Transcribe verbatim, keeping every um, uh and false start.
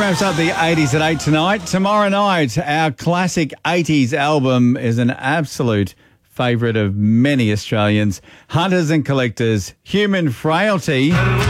wraps up the eighties at eight tonight. Tomorrow night, our classic eighties album is an absolute favourite of many Australians. Hunters and Collectors, Human Frailty.